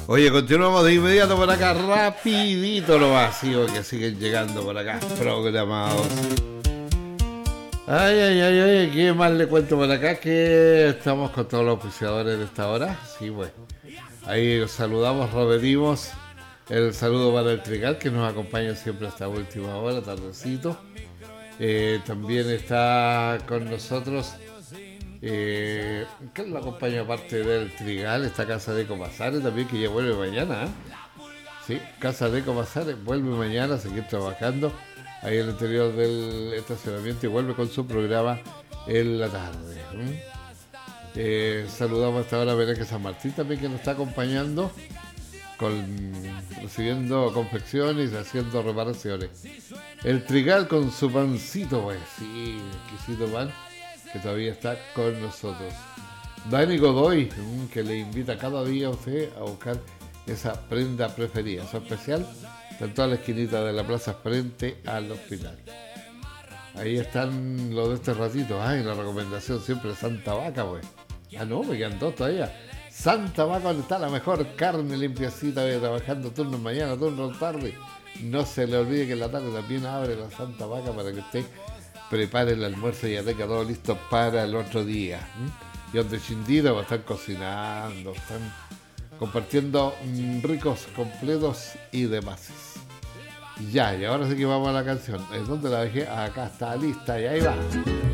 Oye, continuamos de inmediato por acá, rapidito lo vacío que siguen llegando por acá, programados. Ay, ¿qué más le cuento por acá? Que estamos con todos los auspiciadores de esta hora. Sí, pues. Ahí los saludamos, repetimos el saludo para el Trigal, que nos acompaña siempre hasta última hora, tardecito. También está con nosotros, ¿qué lo acompaña aparte del Trigal? Está Casa de Comasares también, que ya vuelve mañana, ¿eh? Sí, Casa de Comasares vuelve mañana a seguir trabajando ahí en el interior del estacionamiento y vuelve con su programa en la tarde. Saludamos hasta ahora a Berenque San Martín también, que nos está acompañando recibiendo confecciones y haciendo reparaciones. El Trigal con su pancito, pues sí, exquisito pan que todavía está con nosotros. Dani Godoy, que le invita cada día a usted a buscar esa prenda preferida, esa especial, está en toda la esquinita de la plaza frente al hospital. Ahí están los de este ratito. Ay, la recomendación siempre Santa Vaca, pues. Ah, no, me quedan dos todavía. Santa Vaca, donde está la mejor carne limpiecita, trabajando turnos mañana, turnos tarde. No se le olvide que en la tarde también abre la Santa Vaca para que usted prepare el almuerzo y ya tenga todo listo para el otro día. Y donde Chindito va a estar cocinando, están compartiendo ricos, completos y demás. Ya, y ahora sí que vamos a la canción. ¿Dónde la dejé? Acá está lista y ahí va.